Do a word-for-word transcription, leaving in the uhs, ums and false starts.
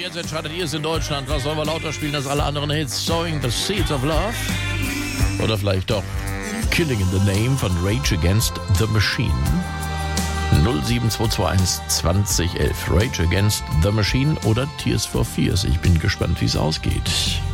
jetzt entscheidet ihr es in Deutschland. Was sollen wir lauter spielen als alle anderen Hits? Sowing the Seeds of Love? Oder vielleicht doch Killing in the Name von Rage Against the Machine? null sieben zwei zwei eins zwanzig elf. Rage Against the Machine oder Tears for Fears? Ich bin gespannt, wie es ausgeht.